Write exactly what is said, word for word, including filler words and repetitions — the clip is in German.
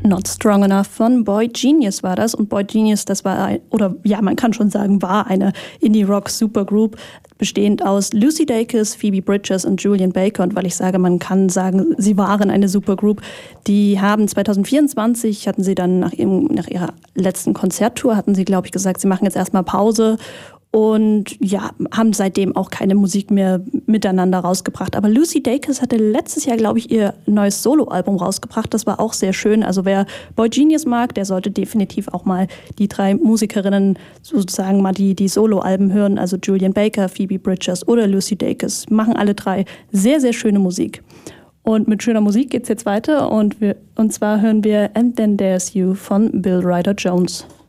Not Strong Enough von Boy Genius war das. Und Boy Genius, das war, ein, oder ja, man kann schon sagen, war eine Indie-Rock-Supergroup, bestehend aus Lucy Dacus, Phoebe Bridgers und Julian Baker. Und weil ich sage, man kann sagen, sie waren eine Supergroup, die haben zwanzig vierundzwanzig, hatten sie dann nach, ihrem, nach ihrer letzten Konzerttour, hatten sie, glaube ich, gesagt, sie machen jetzt erstmal Pause. Und ja, haben seitdem auch keine Musik mehr miteinander rausgebracht. Aber Lucy Dacus hatte letztes Jahr, glaube ich, ihr neues Soloalbum rausgebracht. Das war auch sehr schön. Also wer Boy Genius mag, der sollte definitiv auch mal die drei Musikerinnen sozusagen mal die, die Soloalben hören. Also Julian Baker, Phoebe Bridgers oder Lucy Dacus. Machen alle drei sehr, sehr schöne Musik. Und mit schöner Musik geht's jetzt weiter. Und, wir, und zwar hören wir And Then There's You von Bill Ryder Jones.